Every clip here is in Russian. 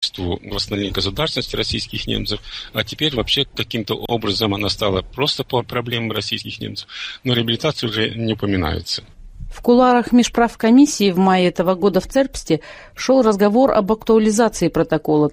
восстановления государственности российских немцев, а теперь вообще каким-то образом она стала просто по проблемам российских немцев, но реабилитация уже не упоминается. В кулуарах межправкомиссии в мае этого года в Цербсте шел разговор об актуализации протокола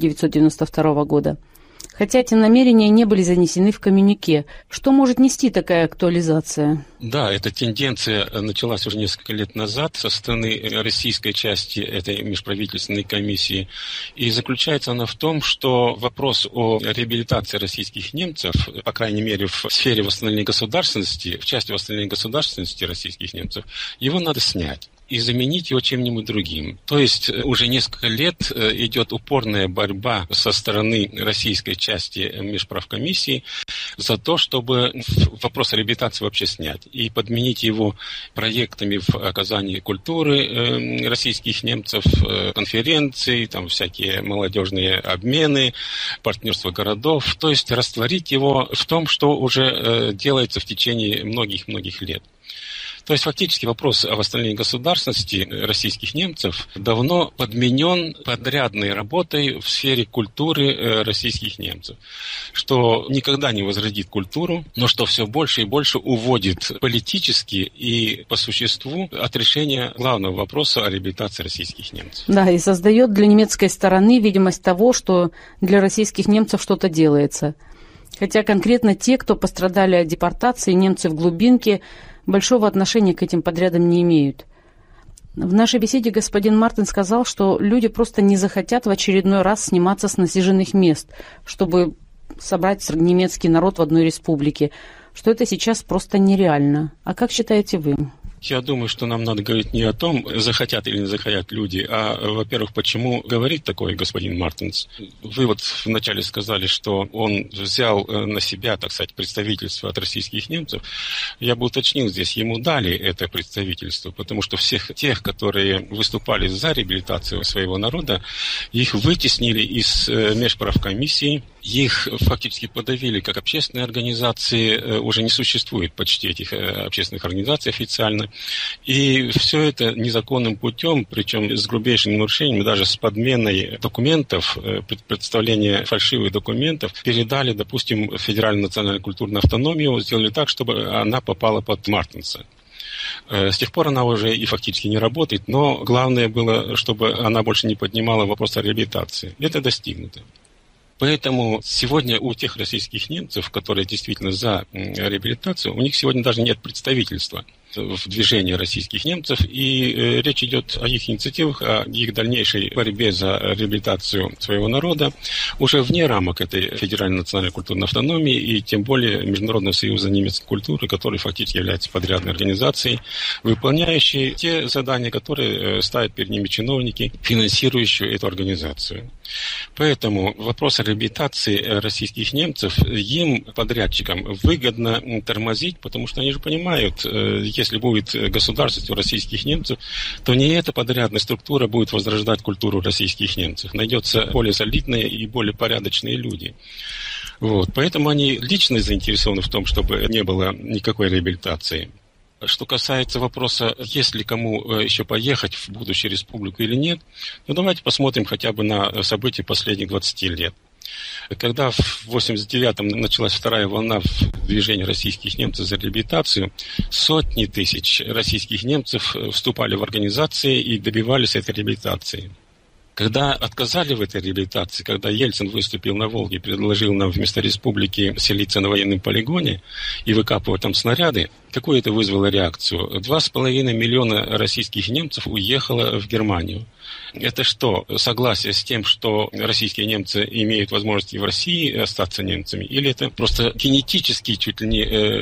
1992 года. Хотя эти намерения не были занесены в коммюнике. Что может нести такая актуализация? Да, эта тенденция началась уже несколько лет назад со стороны российской части этой межправительственной комиссии. И заключается она в том, что вопрос о реабилитации российских немцев, по крайней мере в сфере восстановления государственности, в части восстановления государственности российских немцев, его надо снять и заменить его чем-нибудь другим. То есть уже несколько лет идет упорная борьба со стороны российской части межправкомиссии за то, чтобы вопрос реабилитации вообще снять и подменить его проектами в оказании культуры российских немцев, конференции, там всякие молодежные обмены, партнерство городов. То есть растворить его в том, что уже делается в течение многих-многих лет. То есть фактически вопрос о восстановлении государственности российских немцев давно подменен подрядной работой в сфере культуры российских немцев, что никогда не возродит культуру, но что все больше и больше уводит политически и по существу от решения главного вопроса о реабилитации российских немцев. Да, и создает для немецкой стороны видимость того, что для российских немцев что-то делается. Хотя конкретно те, кто пострадали от депортации, немцы в глубинке, большого отношения к этим подрядам не имеют. В нашей беседе господин Мартин сказал, что люди просто не захотят в очередной раз сниматься с насиженных мест, чтобы собрать немецкий народ в одной республике, что это сейчас просто нереально. А как считаете вы? Я думаю, что нам надо говорить не о том, захотят или не захотят люди, а, во-первых, почему говорит такой господин Мартинс. Вы вот вначале сказали, что он взял на себя, так сказать, представительство от российских немцев. Я бы уточнил здесь, ему дали это представительство, потому что всех тех, которые выступали за реабилитацию своего народа, их вытеснили из межправкомиссии, их фактически подавили как общественные организации, уже не существует почти этих общественных организаций официально. И все это незаконным путем, причем с грубейшими нарушениями, даже с подменой документов, представление фальшивых документов, передали, допустим, Федеральную национальную культурную автономию, сделали так, чтобы она попала под Мартинса. С тех пор она уже и фактически не работает, но главное было, чтобы она больше не поднимала вопрос о реабилитации. Это достигнуто. Поэтому сегодня у тех российских немцев, которые действительно за реабилитацию, у них сегодня даже нет представительства в движении российских немцев, и речь идет о их инициативах, о их дальнейшей борьбе за реабилитацию своего народа уже вне рамок этой Федеральной национальной культурной автономии и тем более Международного союза немецкой культуры, который фактически является подрядной организацией, выполняющей те задания, которые ставят перед ними чиновники, финансирующие эту организацию. Поэтому вопрос о реабилитации российских немцев им, подрядчикам, выгодно тормозить, потому что они же понимают, если будет государство российских немцев, то не эта подрядная структура будет возрождать культуру российских немцев. Найдется более солидные и более порядочные люди. Вот. Поэтому они лично заинтересованы в том, чтобы не было никакой реабилитации. Что касается вопроса, есть ли кому еще поехать в будущую республику или нет, ну давайте посмотрим хотя бы на события последних 20 лет. Когда в 1989-м началась вторая волна в движении российских немцев за реабилитацию, сотни тысяч российских немцев вступали в организации и добивались этой реабилитации. Когда отказали в этой реабилитации, когда Ельцин выступил на Волге и предложил нам вместо республики селиться на военном полигоне и выкапывать там снаряды, какую это вызвало реакцию? 2,5 миллиона российских немцев уехало в Германию. Это что, согласие с тем, что российские немцы имеют возможность и в России остаться немцами? Или это просто генетический чуть ли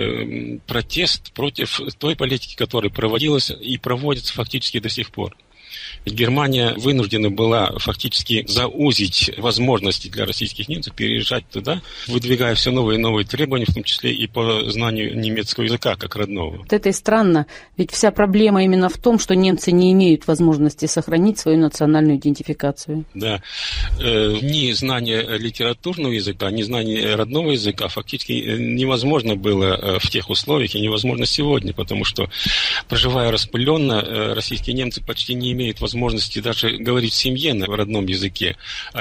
не протест против той политики, которая проводилась и проводится фактически до сих пор? Германия вынуждена была фактически заузить возможности для российских немцев переезжать туда, выдвигая все новые и новые требования, в том числе и по знанию немецкого языка как родного. Вот это и странно, ведь вся проблема именно в том, что немцы не имеют возможности сохранить свою национальную идентификацию. Да. Ни знание литературного языка, ни знание родного языка фактически невозможно было в тех условиях и невозможно сегодня, потому что, проживая распыленно, российские немцы почти не имеют возможности даже говорить в семье на родном языке.